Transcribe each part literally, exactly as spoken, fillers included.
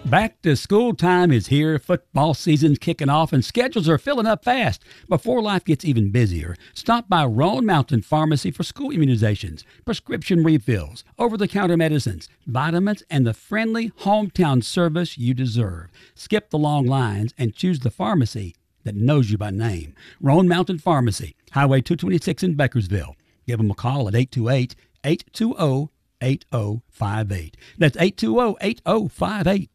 Back to school time is here. Football season's kicking off and schedules are filling up fast. Before life gets even busier, stop by Roan Mountain Pharmacy for school immunizations, prescription refills, over-the-counter medicines, vitamins, and the friendly hometown service you deserve. Skip the long lines and choose the pharmacy that knows you by name. Roan Mountain Pharmacy, Highway two twenty-six in Beckersville. Give them a call at eight two eight, eight two zero, eight zero five eight. That's eight two zero, eight zero five eight.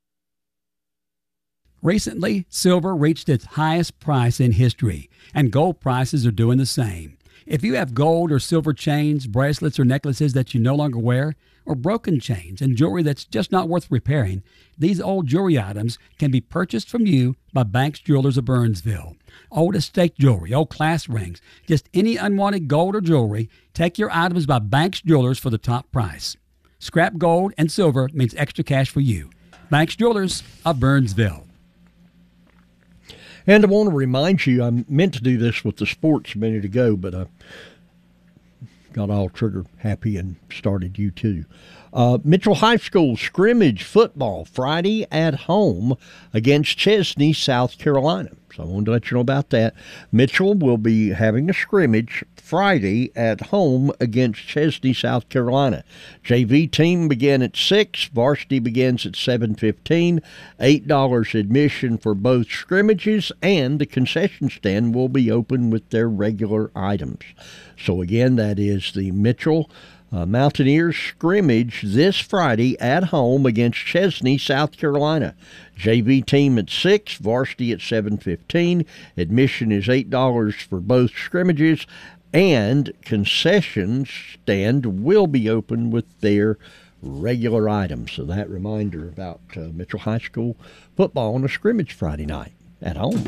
Recently, silver reached its highest price in history, and gold prices are doing the same. If you have gold or silver chains, bracelets, or necklaces that you no longer wear, or broken chains and jewelry that's just not worth repairing, these old jewelry items can be purchased from you by Banks Jewelers of Burnsville. Old estate jewelry, old class rings, just any unwanted gold or jewelry, take your items by Banks Jewelers for the top price. Scrap gold and silver means extra cash for you. Banks Jewelers of Burnsville. And I want to remind you, I meant to do this with the sports a minute ago, but I got all trigger happy and started you too. Uh, Mitchell High School scrimmage football Friday at home against Chesney, South Carolina. So I wanted to let you know about that. Mitchell will be having a scrimmage Friday at home against Chesney, South Carolina. J V team begin at six. Varsity begins at seven fifteen. eight dollars admission for both scrimmages, and the concession stand will be open with their regular items. So again, that is the Mitchell Uh, Mountaineers scrimmage this Friday at home against Chesney, South Carolina. J V team at six, varsity at seven fifteen. Admission is eight dollars for both scrimmages, and concession stand will be open with their regular items. So that reminder about uh, Mitchell High School football on a scrimmage Friday night at home.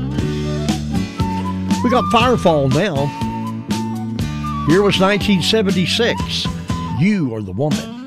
We got Firefall now. Here was nineteen seventy-six. You Are the Woman.